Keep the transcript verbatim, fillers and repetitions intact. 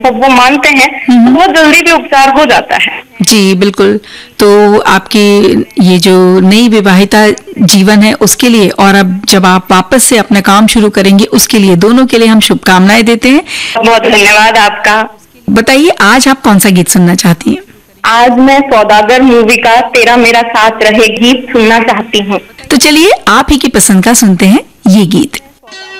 सब वो मानते हैं तो बहुत जल्दी भी उपचार हो जाता है। जी बिल्कुल। तो आपकी ये जो नई विवाहिता जीवन है उसके लिए, और अब जब आप वापस से अपना काम शुरू करेंगे उसके लिए, दोनों के लिए हम शुभकामनाएं देते हैं। बहुत धन्यवाद आपका। बताइए आज आप कौन सा गीत सुनना चाहती हैं? आज मैं सौदागर मूवी का तेरा मेरा साथ रहे गीत सुनना चाहती हूँ। तो चलिए आप ही की पसंद का सुनते हैं ये गीत।